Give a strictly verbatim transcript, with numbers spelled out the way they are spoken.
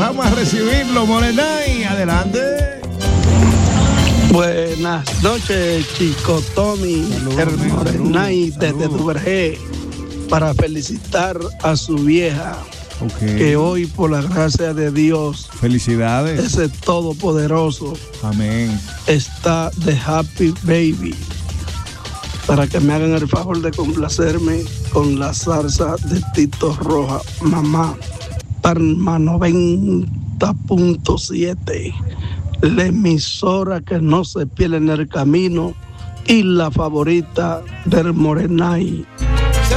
Vamos a recibirlo, Morenay. Adelante. Buenas noches, Chico Tommy, el Morenay desde Duvergé, para felicitar a su vieja. Okay. Que hoy, por la gracia de Dios, felicidades, ese todopoderoso, amén, está de Happy Baby, para que me hagan el favor de complacerme con la salsa de Tito Roja, Mamá, Parma noventa punto siete, la emisora que no se pierde en el camino y la favorita del Morenay.